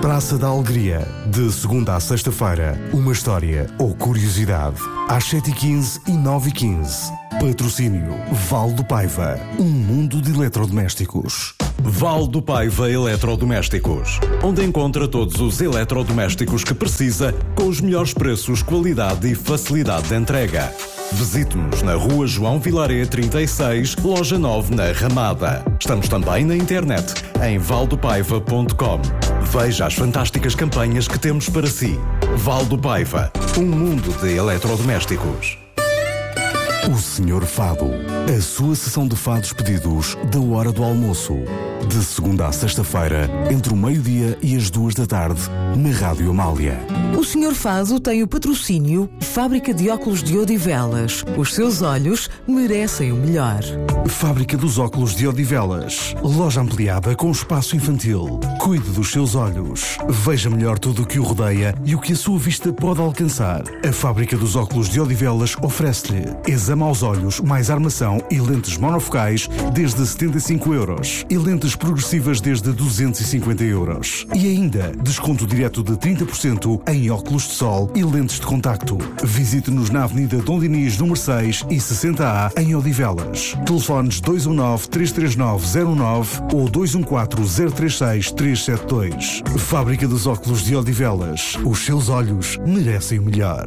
Praça da Alegria, de segunda a sexta-feira, uma história ou curiosidade. Às 7h15 e 9h15. Patrocínio Val do Paiva, um mundo de eletrodomésticos. Val do Paiva Eletrodomésticos, onde encontra todos os eletrodomésticos que precisa, com os melhores preços, qualidade e facilidade de entrega. Visite-nos na Rua João Vilaré 36, Loja 9, na Ramada. Estamos também na internet, em valdopaiva.com. Veja as fantásticas campanhas que temos para si. Val do Paiva, um mundo de eletrodomésticos. O Senhor Fado, a sua sessão de fados pedidos da hora do almoço. De segunda a sexta-feira, entre o meio-dia e as 2 da tarde, na Rádio Amália. O Senhor Fado tem o patrocínio Fábrica de Óculos de Odivelas. Os seus olhos merecem o melhor. Fábrica dos Óculos de Odivelas. Loja ampliada com espaço infantil. Cuide dos seus olhos. Veja melhor tudo o que o rodeia e o que a sua vista pode alcançar. A Fábrica dos Óculos de Odivelas oferece-lhe exame aos olhos, mais armação e lentes monofocais desde 75 euros. E lentes progressivas desde 250 euros. E ainda, desconto direto de 30% em óculos de sol e lentes de contacto. Visite-nos na Avenida Dom Dinis, número 6 e 60A, em Odivelas. Telefones 219-339-09 ou 214-036-372. Fábrica dos Óculos de Odivelas. Os seus olhos merecem o melhor.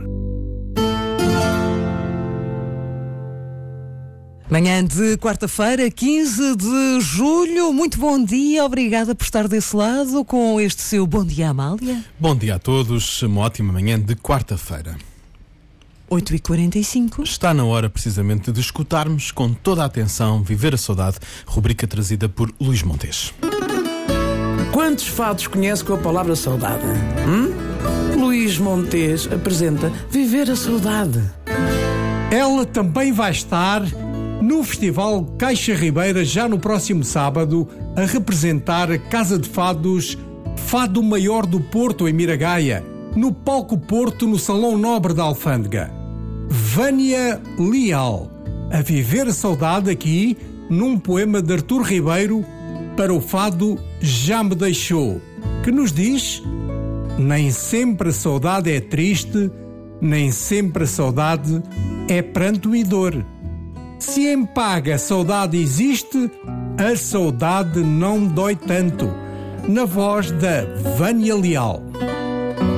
Manhã de quarta-feira, 15 de julho. Muito bom dia, obrigada por estar desse lado com este seu Bom Dia Amália. Bom dia a todos, uma ótima manhã de quarta-feira. 8h45. Está na hora precisamente de escutarmos com toda a atenção Viver a Saudade, rubrica trazida por Luís Montes. Quantos fados conhece com a palavra saudade? Luís Montes apresenta Viver a Saudade. Ela também vai estar no Festival Caixa Ribeira já no próximo sábado a representar a Casa de Fados Fado Maior do Porto em Miragaia, no Palco Porto no Salão Nobre da Alfândega. Vânia Leal, a viver a saudade aqui num poema de Artur Ribeiro para o fado Já Me Deixou, que nos diz: nem sempre a saudade é triste, nem sempre a saudade é pranto e dor. Se em paga a saudade existe, a saudade não dói tanto. Na voz da Vânia Leal.